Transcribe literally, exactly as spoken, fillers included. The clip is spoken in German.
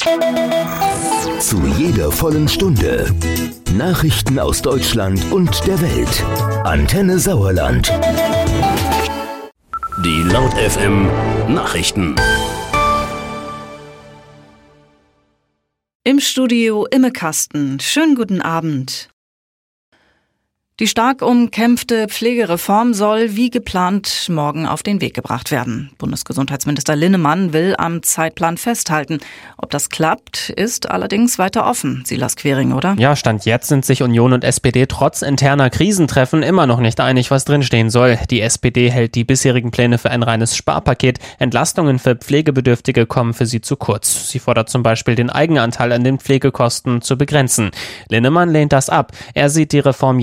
Zu jeder vollen Stunde Nachrichten aus Deutschland und der Welt. Antenne Sauerland. Die Laut F M Nachrichten. Im Studio Imme Kasten. Schönen guten Abend. Die stark umkämpfte Pflegereform soll wie geplant morgen auf den Weg gebracht werden. Bundesgesundheitsminister Linnemann will am Zeitplan festhalten. Ob das klappt, ist allerdings weiter offen. Silas Quering, oder? Ja, Stand jetzt sind sich Union und S P D trotz interner Krisentreffen immer noch nicht einig, was drinstehen soll. Die S P D hält die bisherigen Pläne für ein reines Sparpaket. Entlastungen für Pflegebedürftige kommen für sie zu kurz. Sie fordert zum Beispiel, den Eigenanteil an den Pflegekosten zu begrenzen. Linnemann lehnt das ab. Er sieht die Reform